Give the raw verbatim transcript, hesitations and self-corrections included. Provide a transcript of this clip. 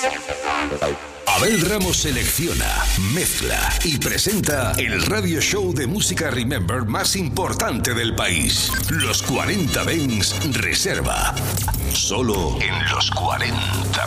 Abel Ramos selecciona, mezcla y presenta el radio show de música Remember más importante del país. Los cuarenta Dance Reserva. Solo en los cuarenta.